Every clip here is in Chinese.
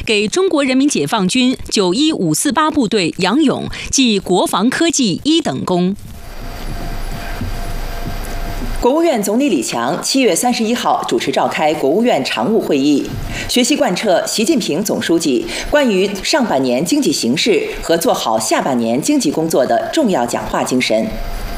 给中国人民解放军91548部队杨勇记国防科技1等功。 国务院总理李强7月31号主持召开国务院常务会议，学习贯彻习近平总书记关于上半年经济形势和做好下半年经济工作的重要讲话精神。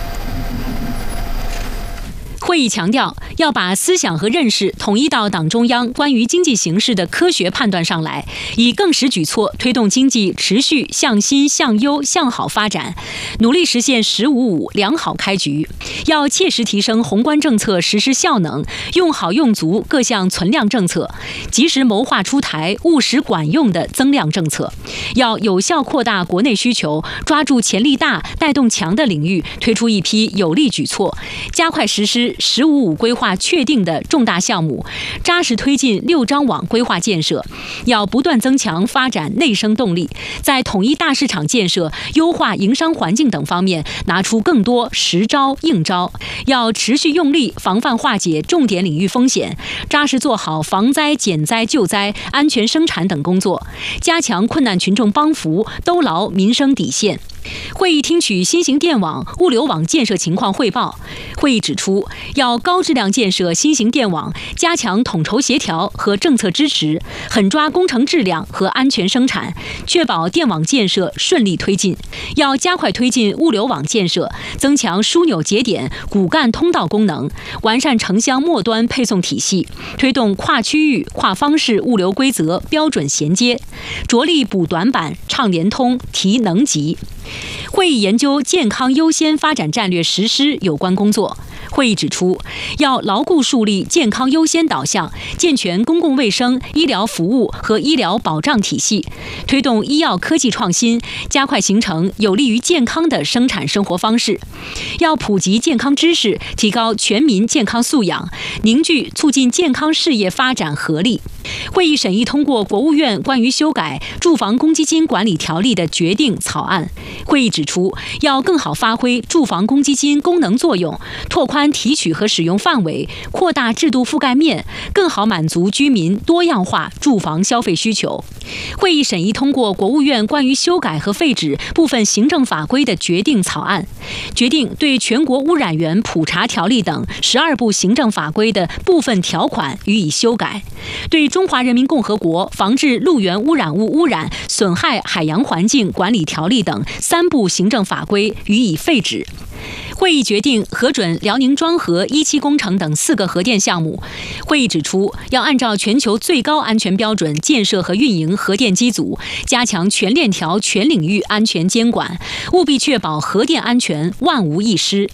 会议强调，要把思想和认识统一到党中央关于经济形势的科学判断上来，以更实举措推动经济持续向新、向优、向好发展，努力实现“15+5”良好开局。要切实提升宏观政策实施效能，用好用足各项存量政策，及时谋划出台务实管用的增量政策。要有效扩大国内需求，抓住潜力大、带动强的领域，推出一批有力举措，加快实施“15+5”规划确定的重大项目，扎实推进6张网规划建设。要不断增强发展内生动力，在统一大市场建设、优化营商环境等方面拿出更多实招硬招。要持续用力防范化解重点领域风险，扎实做好防灾减灾救灾、安全生产等工作，加强困难群众帮扶，兜牢民生底线。会议听取新型电网、物流网建设情况汇报。会议指出，要高质量建设新型电网，加强统筹协调和政策支持，狠抓工程质量和安全生产，确保电网建设顺利推进。要加快推进物流网建设，增强枢纽节点、骨干通道功能，完善城乡末端配送体系，推动跨区域、跨方式物流规则标准衔接，着力补短板、畅联通、提能级。会议研究健康优先发展战略实施有关工作。会议指出，要牢固树立健康优先导向，健全公共卫生、医疗服务和医疗保障体系，推动医药科技创新，加快形成有利于健康的生产生活方式。要普及健康知识，提高全民健康素养，凝聚促进健康事业发展合力。会议审议通过国务院关于修改住房公积金管理条例的决定草案。会议指出，要更好发挥住房公积金功能作用，拓宽提取和使用范围，扩大制度覆盖面，更好满足居民多样化住房消费需求。会议审议通过国务院关于修改和废止部分行政法规的决定草案，决定对全国污染源普查条例等12部行政法规的部分条款予以修改，对中华人民共和国防治陆源污染物污染损害海洋环境管理条例等3部行政法规予以废止。会议决定核准辽宁庄河1期工程等4个核电项目。会议指出，要按照全球最高安全标准建设和运营核电机组，加强全链条全领域安全监管，务必确保核电安全万无一失。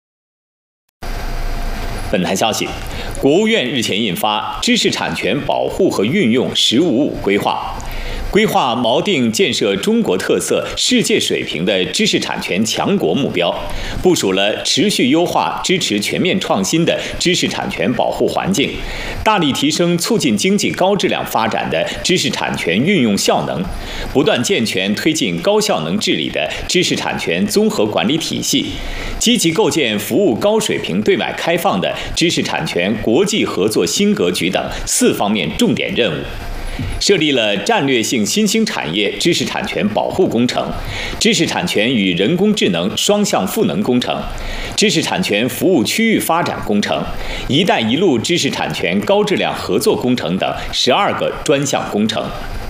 本台消息，国务院日前印发《知识产权保护和运用“15+5”规划》。规划锚定建设中国特色、世界水平的知识产权强国目标，部署了持续优化、支持全面创新的知识产权保护环境，大力提升促进经济高质量发展的知识产权运用效能，不断健全推进高效能治理的知识产权综合管理体系，积极构建服务高水平对外开放的知识产权国际合作新格局等4方面重点任务。设立了战略性新兴产业知识产权保护工程、知识产权与人工智能双向赋能工程、知识产权服务区域发展工程、“一带一路”知识产权高质量合作工程等12个专项工程。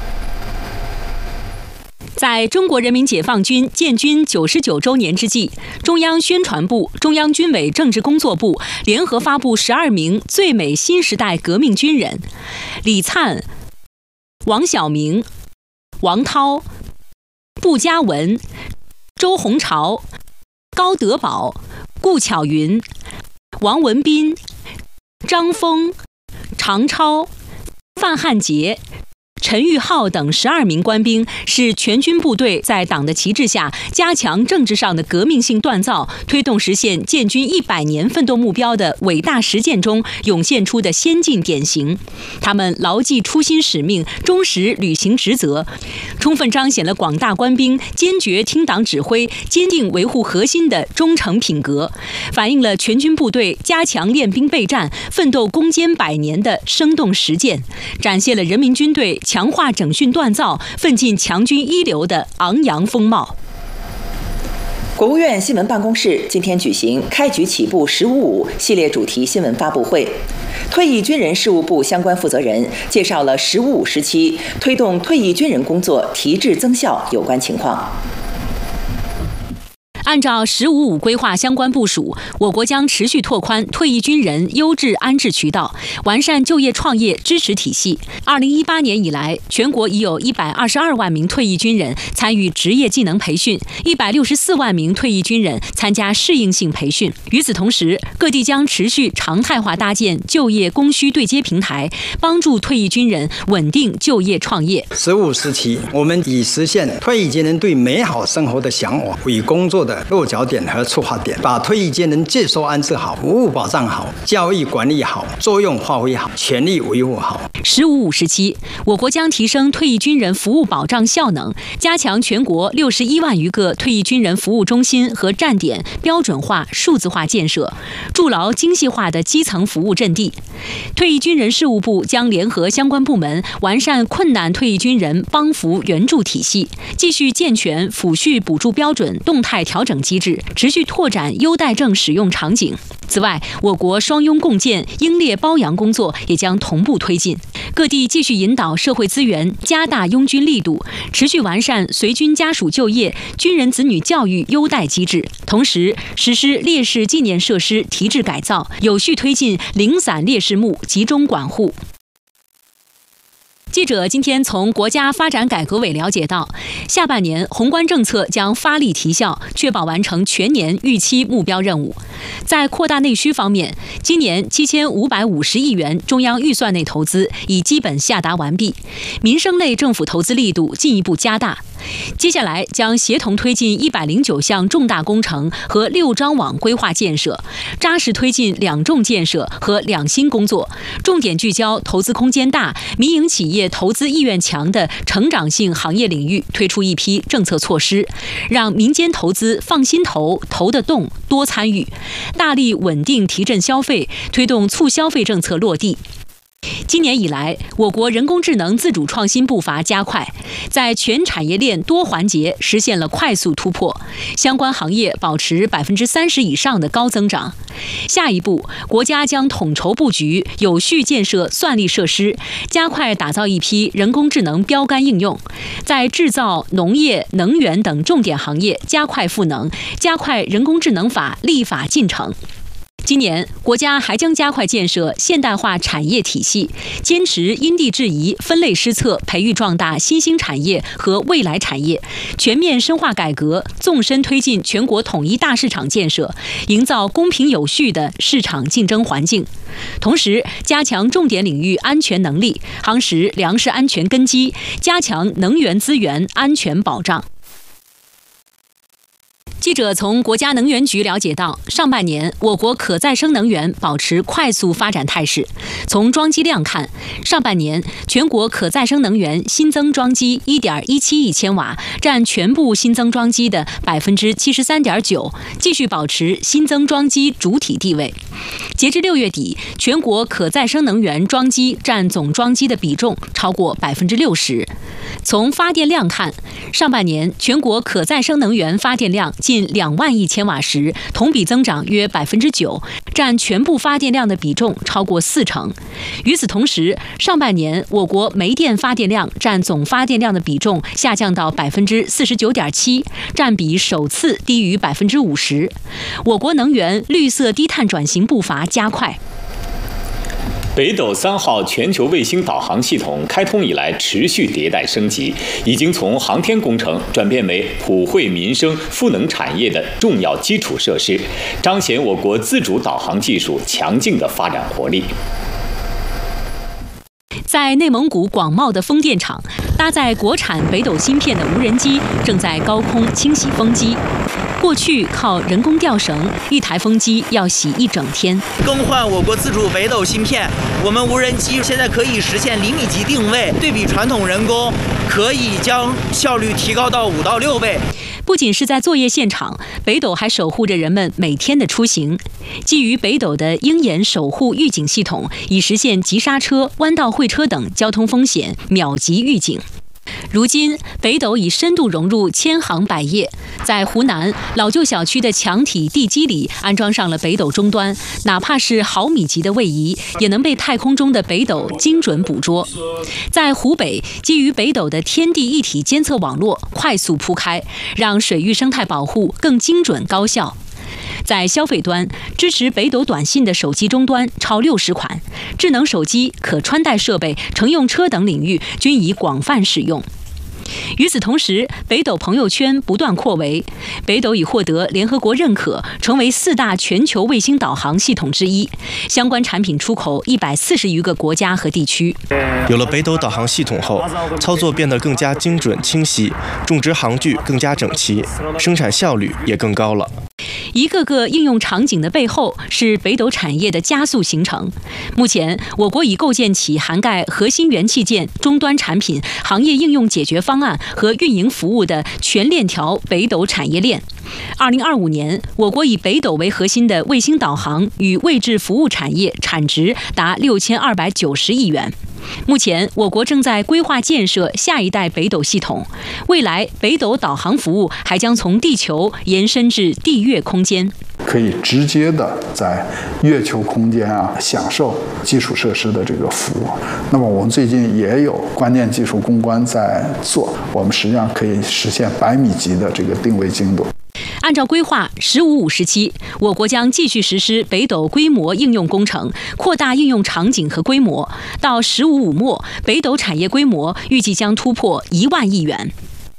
在中国人民解放军建军99周年之际，中央宣传部、中央军委政治工作部联合发布12名最美新时代革命军人：李灿、王晓明、王涛、步佳文、周鸿潮、高德宝、顾巧云、王文斌、张峰、常超、范汉杰、陈玉浩等12名官兵，是全军部队在党的旗帜下加强政治上的革命性锻造，推动实现建军100年奋斗目标的伟大实践中涌现出的先进典型。他们牢记初心使命，忠实履行职责，充分彰显了广大官兵坚决听党指挥、坚定维护核心的忠诚品格，反映了全军部队加强练兵备战、奋斗攻坚100年的生动实践，展现了人民军队强化整训锻造，奋进强军一流的昂扬风貌。 国务院新闻办公室今天举行开局起步“15.5”系列主题新闻发布会，退役军人事务部相关负责人介绍了“15.5”时期推动退役军人工作提质增效有关情况。 按照“15.5”规划相关部署，我国将持续拓宽退役军人优质安置渠道，完善就业创业支持体系。2018年以来，全国已有122万名退役军人参与职业技能培训，164万名退役军人参加适应性培训。与此同时，各地将持续常态化搭建就业供需对接平台，帮助退役军人稳定就业创业。 15时期，我们以实现退役军人对美好生活的向往为工作的落脚点和出发点，把退役军人接受安置好、服务保障好、教育管理好、作用发挥好、权利维护好。 15.5时期，我国将提升退役军人服务保障效能，加强全国61万余个退役军人服务中心和站点标准化、数字化建设，筑牢精细化的基层服务阵地。退役军人事务部将联合相关部门，完善困难退役军人帮扶援助体系，继续健全抚恤补助标准动态调整机制，持续拓展优待证使用场景。此外，我国双拥共建、英烈褒扬工作也将同步推进。各地继续引导社会资源，加大拥军力度，持续完善随军家属就业、军人子女教育优待机制，同时实施烈士纪念设施提质改造，有序推进零散烈士墓集中管护。记者今天从国家发展改革委了解到，下半年宏观政策将发力提效，确保完成全年预期目标任务。在扩大内需方面，今年7550亿元中央预算内投资已基本下达完毕，民生类政府投资力度进一步加大。接下来将协同推进109项重大工程和6张网规划建设，扎实推进2重建设和2新工作，重点聚焦投资空间大、民营企业投资意愿强的成长性行业领域，推出一批政策措施，让民间投资放心投，投得动，多参与，大力稳定提振消费，推动促消费政策落地。今年以来，我国人工智能自主创新步伐加快，在全产业链多环节实现了快速突破，相关行业保持30%以上的高增长。下一步，国家将统筹布局，有序建设算力设施，加快打造一批人工智能标杆应用，在制造、农业、能源等重点行业加快赋能，加快人工智能法立法进程。今年，国家还将加快建设现代化产业体系，坚持因地制宜、分类施策，培育壮大新兴产业和未来产业，全面深化改革，纵深推进全国统一大市场建设，营造公平有序的市场竞争环境。同时，加强重点领域安全能力，夯实粮食安全根基，加强能源资源安全保障。记者从国家能源局了解到，上半年我国可再生能源保持快速发展态势。从装机量看，上半年全国可再生能源新增装机1.17亿千瓦，占全部新增装机的73.9%，继续保持新增装机主体地位。截至6月底，全国可再生能源装机占总装机的比重超过60%。从发电量看，上半年全国可再生能源发电量近2万亿千瓦时，同比增长约9%，占全部发电量的比重超过40%。与此同时，上半年我国煤电发电量占总发电量的比重下降到49.7%，占比首次低于50%。我国能源绿色低碳转型步伐加快。 北斗3号全球卫星导航系统开通以来持续迭代升级，已经从航天工程转变为普惠民生、赋能产业的重要基础设施，彰显我国自主导航技术强劲的发展活力。 在内蒙古广袤的风电场，搭载国产北斗芯片的无人机正在高空清洗风机。过去靠人工吊绳，一台风机要洗一整天。 更换我国自主北斗芯片，我们无人机现在可以实现厘米级定位，对比传统人工，可以将效率提高到5到6倍。 不仅是在作业现场，北斗还守护着人们每天的出行。基于北斗的鹰眼守护预警系统，以实现急刹车、弯道会车等交通风险秒级预警。如今，北斗已深度融入千行百业，在湖南老旧小区的墙体地基里安装上了北斗终端，哪怕是毫米级的位移，也能被太空中的北斗精准捕捉。在湖北，基于北斗的天地一体监测网络快速铺开，让水域生态保护更精准高效。在消费端，支持北斗短信的手机终端超60款，智能手机、可穿戴设备、乘用车等领域均已广泛使用。与此同时，北斗朋友圈不断扩围，北斗已获得联合国认可，成为4大全球卫星导航系统之一，相关产品出口140余个国家和地区。 有了北斗导航系统后，操作变得更加精准清晰，种植航距更加整齐，生产效率也更高了。 一个个应用场景的背后，是北斗产业的加速形成。目前，我国已构建起涵盖核心元器件、终端产品、行业应用解决方案和运营服务的全链条北斗产业链。2025年，我国以北斗为核心的卫星导航与位置服务产业产值达6290亿元。目前，我国正在规划建设下一代北斗系统，未来北斗导航服务还将从地球延伸至地月空间， 可以直接的在月球空间享受基础设施的这个服务。那么我们最近也有关键技术攻关在做，我们实际上可以实现100米级的这个定位精度。 按照规划，15-5时期，我国将继续实施北斗规模应用工程，扩大应用场景和规模。到15-5末，北斗产业规模预计将突破1万亿元。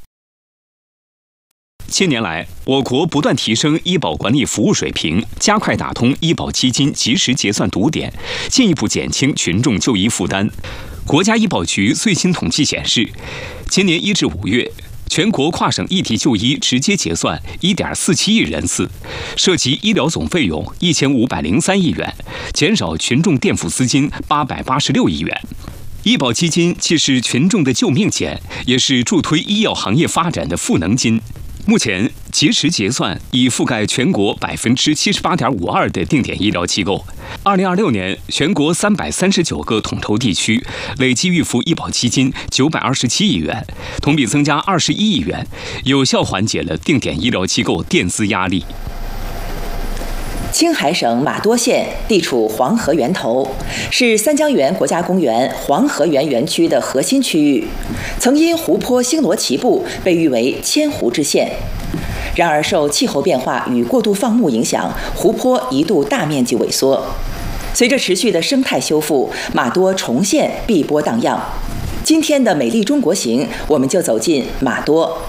近年来，我国不断提升医保管理服务水平，加快打通医保基金及时结算堵点，进一步减轻群众就医负担。国家医保局最新统计显示，今年1至5月，全国跨省异地就医直接结算1.47亿人次，涉及医疗总费用1503亿元，减少群众垫付资金886亿元。医保基金既是群众的救命钱，也是助推医药行业发展的赋能金。目前，及时结算已覆盖全国78.52%的定点医疗机构。2026年，全国339个统筹地区累计预付医保基金927亿元，同比增加21亿元，有效缓解了定点医疗机构垫资压力。 青海省玛多县地处黄河源头，是三江源国家公园黄河源园区的核心区域，曾因湖泊星罗棋布被誉为千湖之县。然而，受气候变化与过度放牧影响，湖泊一度大面积萎缩。随着持续的生态修复，玛多重现碧波荡漾。今天的美丽中国行，我们就走进玛多。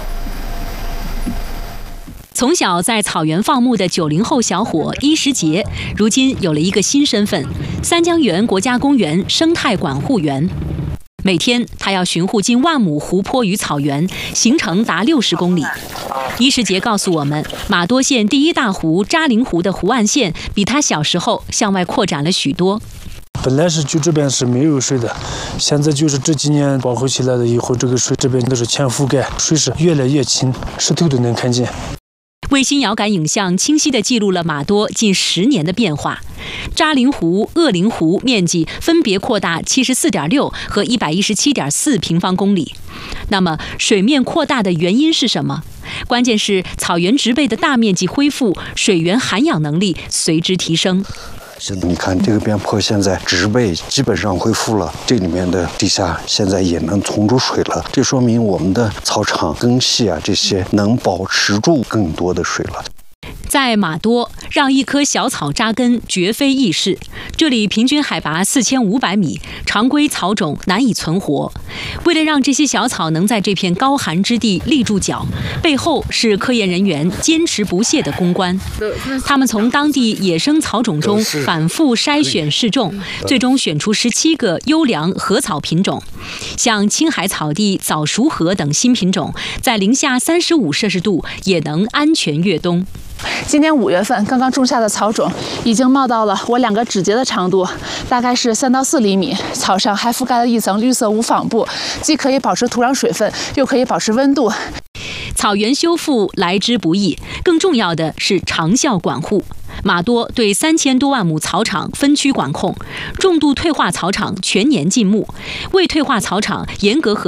从小在草原放牧的90后小伙伊时杰，如今有了一个新身份——三江源国家公园生态管护员。每天，他要巡护近1万亩湖泊与草原，行程达60公里。伊时杰告诉我们，玛多县第一大湖扎陵湖的湖岸线比他小时候向外扩展了许多。 本来是就这边是没有水的，现在就是这几年保护起来了以后，这个水这边都是全覆盖，水是越来越清，石头都能看见。 卫星遥感影像清晰地记录了玛多近10年的变化。扎陵湖、鄂陵湖面积分别扩大74.6和117.4平方公里。那么，水面扩大的原因是什么？关键是草原植被的大面积恢复，水源涵养能力随之提升。 现在你看这个边坡，现在植被基本上恢复了，这里面的地下现在也能存住水了，这说明我们的草场、根系这些能保持住更多的水了。 在玛多，让一棵小草扎根绝非易事。这里平均海拔4500米，常规草种难以存活。为了让这些小草能在这片高寒之地立住脚，背后是科研人员坚持不懈的攻关。他们从当地野生草种中反复筛选试种，最终选出17个优良禾草品种。像青海草地早熟禾等新品种，在零下35摄氏度也能安全越冬。 今年5月份刚刚种下的草种已经冒到了我2个指节的长度，大概是3到4厘米。草上还覆盖了一层绿色无纺布，既可以保持土壤水分，又可以保持温度。 草原修复来之不易，更重要的是长效管护。马多对3000多万亩草场分区管控，重度退化草场全年禁牧，未退化草场严格